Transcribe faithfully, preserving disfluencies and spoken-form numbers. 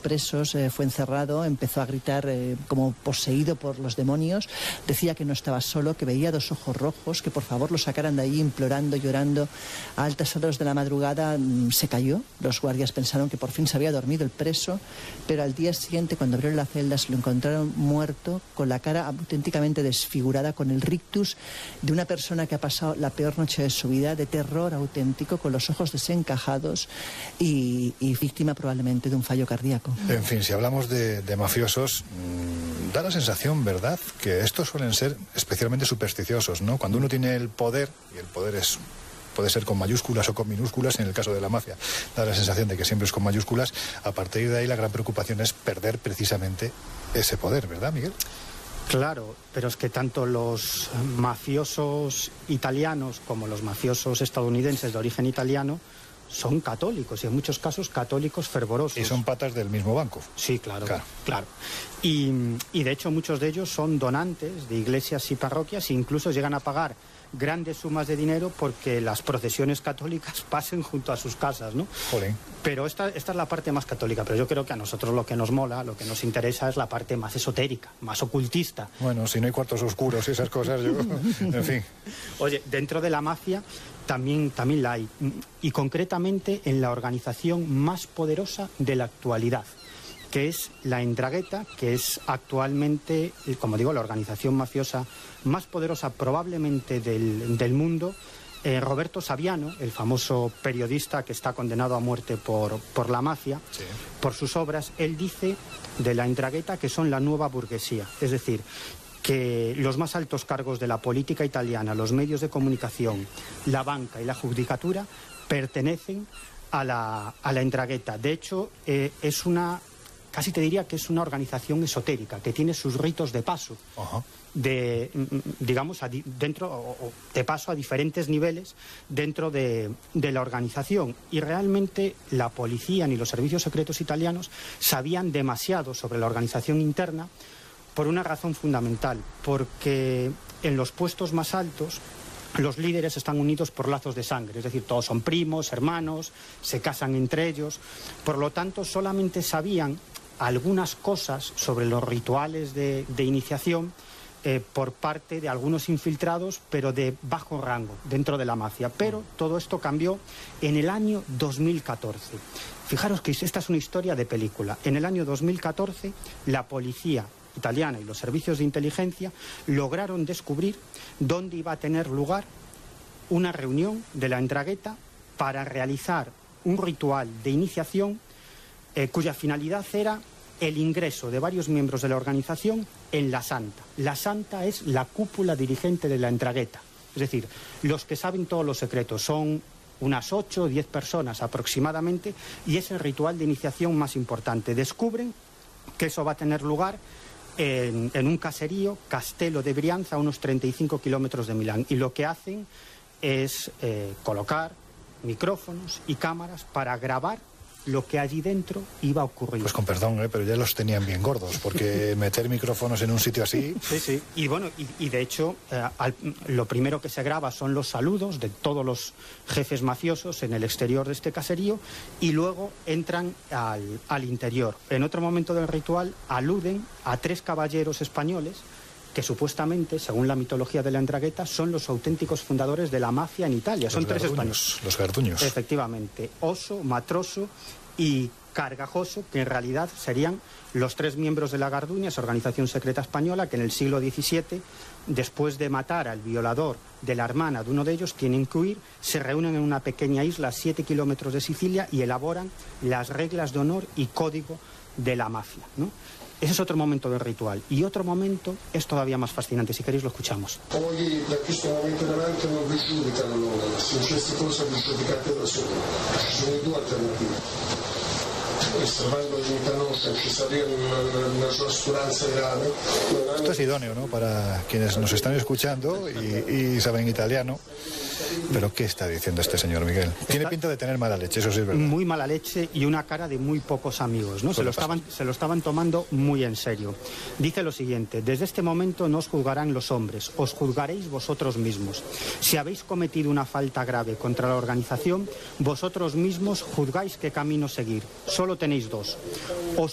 presos, eh, fue encerrado, empezó a gritar eh, como poseído por los demonios, decía que no estaba solo, que veía dos ojos rojos, que por favor lo sacaran de ahí, implorando, llorando. A altas horas de la madrugada mmm, se cayó, los guardias pensaron que por fin se había dormido el preso, pero al día siguiente, cuando abrieron la celda, se lo encontraron muerto, con la cara auténticamente desfigurada, con el rictus de una persona que ha pasado la peor noche de su vida, de terror auténtico, con los ojos desencajados y, y víctima probablemente de un fallo cardíaco. En fin, si hablamos de, de mafiosos, mmm, da la sensación, ¿verdad?, que estos suelen ser especialmente supersticiosos, ¿no? Cuando uno tiene el poder, y el poder es... puede ser con mayúsculas o con minúsculas, en el caso de la mafia da la sensación de que siempre es con mayúsculas. A partir de ahí la gran preocupación es perder precisamente ese poder, ¿verdad, Miguel? Claro, pero es que tanto los mafiosos italianos como los mafiosos estadounidenses de origen italiano son católicos, y en muchos casos católicos fervorosos. Y son patas del mismo banco. Sí, claro, claro. claro. Y, y de hecho muchos de ellos son donantes de iglesias y parroquias, e incluso llegan a pagar grandes sumas de dinero porque las procesiones católicas pasen junto a sus casas, ¿no? Jolín. Pero esta, esta es la parte más católica, pero yo creo que a nosotros lo que nos mola, lo que nos interesa es la parte más esotérica, más ocultista. Bueno, si no hay cuartos oscuros y esas cosas, yo... en fin. Oye, dentro de la mafia también, también la hay, y concretamente en la organización más poderosa de la actualidad, que es la 'Ndrangheta, que es actualmente, como digo, la organización mafiosa más poderosa probablemente del, del mundo. Eh, Roberto Saviano, el famoso periodista que está condenado a muerte por, por la mafia, sí, por sus obras, él dice de la 'Ndrangheta que son la nueva burguesía, es decir, que los más altos cargos de la política italiana, los medios de comunicación, la banca y la judicatura pertenecen a la, a la 'Ndrangheta. De hecho, eh, es una... casi te diría que es una organización esotérica, que tiene sus ritos de paso, uh-huh, de, digamos, a, dentro, o, de paso a diferentes niveles dentro de, de la organización. Y realmente la policía ni los servicios secretos italianos sabían demasiado sobre la organización interna por una razón fundamental, porque en los puestos más altos los líderes están unidos por lazos de sangre, es decir, todos son primos, hermanos, se casan entre ellos. Por lo tanto, solamente sabían algunas cosas sobre los rituales de, de iniciación eh, por parte de algunos infiltrados, pero de bajo rango dentro de la mafia. Pero todo esto cambió en el año dos mil catorce. Fijaros que esta es una historia de película. En el año dos mil catorce, la policía italiana y los servicios de inteligencia lograron descubrir dónde iba a tener lugar una reunión de la 'Ndrangheta para realizar un ritual de iniciación eh, cuya finalidad era el ingreso de varios miembros de la organización en la Santa. La Santa es la cúpula dirigente de la 'Ndrangheta, es decir, los que saben todos los secretos. Son unas ocho o diez personas aproximadamente, y es el ritual de iniciación más importante. Descubren que eso va a tener lugar En, en un caserío, Castello de Brianza, a unos treinta y cinco kilómetros de Milán. Y lo que hacen es eh, colocar micrófonos y cámaras para grabar lo que allí dentro iba a ocurrir. Pues con perdón, ¿eh? pero ya los tenían bien gordos, porque meter micrófonos en un sitio así... Sí, sí. Y bueno, y, y de hecho, eh, al, lo primero que se graba son los saludos de todos los jefes mafiosos en el exterior de este caserío, y luego entran al, al interior. En otro momento del ritual aluden a tres caballeros españoles que supuestamente, según la mitología de la 'Ndrangheta, son los auténticos fundadores de la mafia en Italia. Son tres españoles. Los Garduños. Efectivamente. Oso, Matroso y Cargajoso, que en realidad serían los tres miembros de la Garduña, esa organización secreta española, que en el siglo diecisiete, después de matar al violador de la hermana de uno de ellos, tienen que huir, se reúnen en una pequeña isla a siete kilómetros de Sicilia y elaboran las reglas de honor y código de la mafia, ¿no? Ese es otro momento del ritual. Y otro momento es todavía más fascinante. Si queréis lo escuchamos. Poi da questo momento in avanti non vi giudicano loro, se successe cosa vi giudicate da soli. Ci sono due alternative. Osservando l'internosa che sabían una trascuranza grave. Esto es idóneo, ¿no?, para quienes nos están escuchando y, y saben italiano. Pero ¿qué está diciendo este señor, Miguel? Tiene pinta de tener mala leche, eso sí es verdad. Muy mala leche y una cara de muy pocos amigos, ¿no? Se lo, estaban, se lo estaban tomando muy en serio. Dice lo siguiente: desde este momento no os juzgarán los hombres, os juzgaréis vosotros mismos. Si habéis cometido una falta grave contra la organización, vosotros mismos juzgáis qué camino seguir. Solo tenéis dos. Os